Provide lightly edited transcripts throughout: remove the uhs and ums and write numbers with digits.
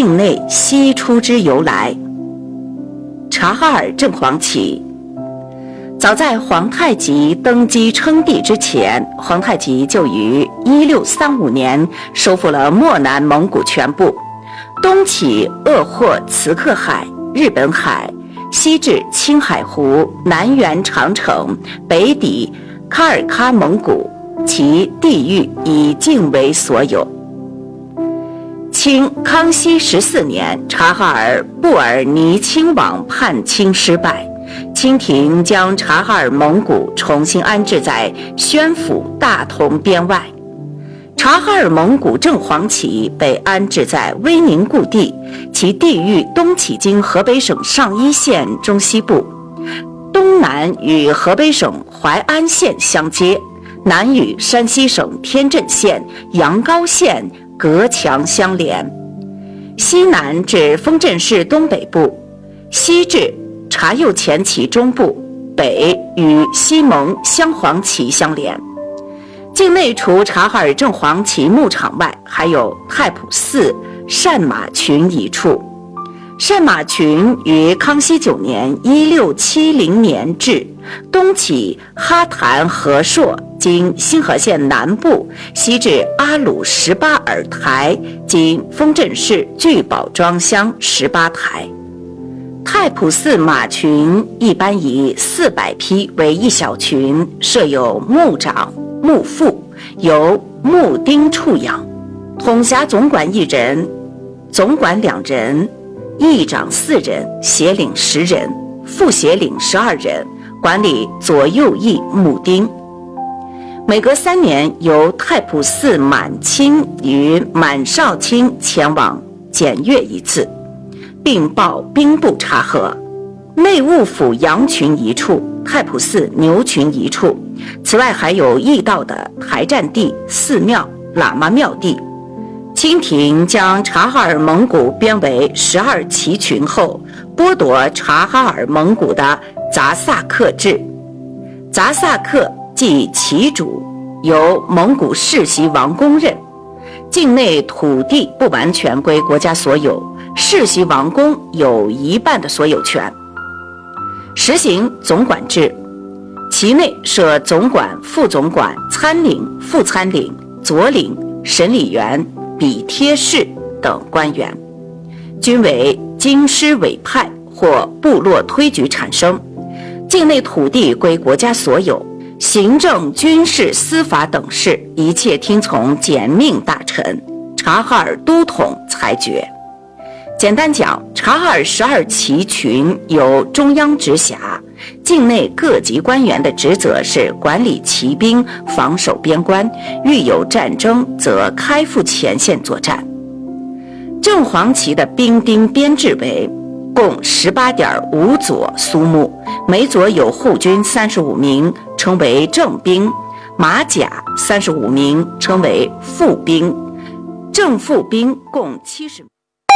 境内西出之由来。察哈尔正黄旗。早在皇太极登基称帝之前，皇太极就于1635年收复了漠南蒙古全部，东起鄂霍茨克海、日本海，西至青海湖，南缘长城，北抵喀尔喀蒙古，其地域以境为所有。清康熙14年，察哈尔布尔尼亲王叛清失败，清廷将察哈尔蒙古重新安置在宣府大同边外。察哈尔蒙古正黄旗被安置在威宁故地，其地域东起经河北省上邑县中西部，东南与河北省淮安县相接，南与山西省天镇县、阳高县隔墙相连，西南至丰镇市东北部，西至察右前旗中部，北与西蒙镶黄旗相连。境内除察哈尔正黄旗牧场外，还有太仆寺善马群一处。善马群于康熙9年1670年置，东起哈坛和硕，经新河县南部，西至阿鲁18尔台，经丰镇市聚宝庄乡18台。太仆寺马群一般以400匹为一小群，设有牧长、牧副，由牧丁处养，统辖总管1人，总管2人，议长4人，协领10人，副协领12人，管理左右翼牧丁。每隔3年，由太仆寺满卿与满少卿前往检阅一次，并报兵部查核。内务府羊群一处，太仆寺牛群一处，此外还有驿道的台占地、寺庙、喇嘛庙地。清廷将察哈尔蒙古编为12旗群后，剥夺察哈尔蒙古的杂萨克制。杂萨克即旗主，由蒙古世袭王公任，境内土地不完全归国家所有，世袭王公有1半的所有权。实行总管制，其内设总管、副总管、参领、副参领、佐领、审理员、笔贴士等官员，均为京师委派或部落推举产生。境内土地归国家所有，行政、军事、司法等事一切听从简命大臣察哈尔都统裁决。简单讲，察哈尔12旗群由中央直辖，境内各级官员的职责是管理骑兵，防守边关，遇有战争则开赴前线作战。正黄旗的兵丁编制为共18.5佐苏木，每佐有护军35名，称为正兵；马甲35名，称为副兵；正副兵共70名。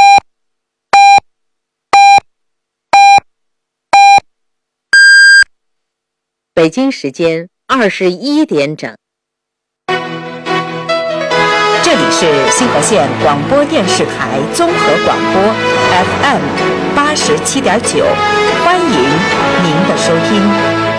北京时间21点整。 这里是新河县广播电视台综合广播 FM 87.9，欢迎您的收听。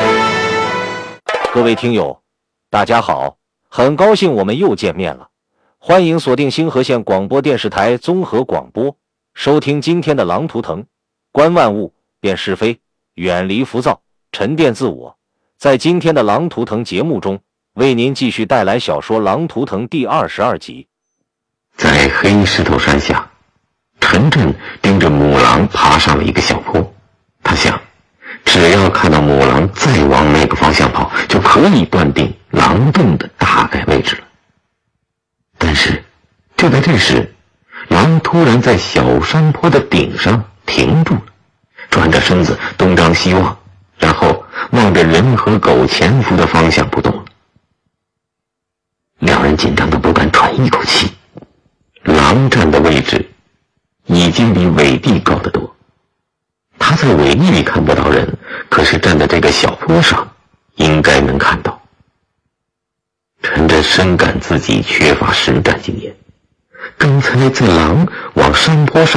各位听友，大家好，很高兴我们又见面了，欢迎锁定新河县广播电视台综合广播，收听今天的狼图腾，观万物，辨是非，远离浮躁，沉淀自我。在今天的狼图腾节目中，为您继续带来小说《狼图腾》第22集。 在黑石头山下，陈震盯着母狼爬上了一个小坡，他想，只要看到母狼再往那个方向跑，就可以断定狼洞的大概位置了。但是就在这时，狼突然在小山坡的顶上停住了，转着身子东张西望，然后望着人和狗潜伏的方向不动了。两人紧张得不敢喘一口气。狼站的位置已经比尾地高得多，他在尾地里看不到人，可是站在这个小坡上应该能看到。陈震深感自己缺乏实战经验，刚才在狼往山坡上